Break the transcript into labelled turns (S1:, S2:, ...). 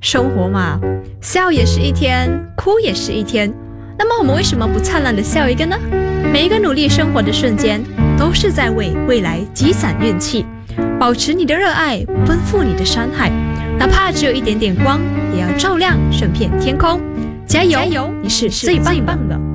S1: 生活嘛，笑也是一天，哭也是一天。那么我们为什么不灿烂的笑一个呢？每一个努力生活的瞬间，都是在为未来积攒运气。保持你的热爱，奔赴你的山海，哪怕只有一点点光，也要照亮整片天空。加油，你是最棒的。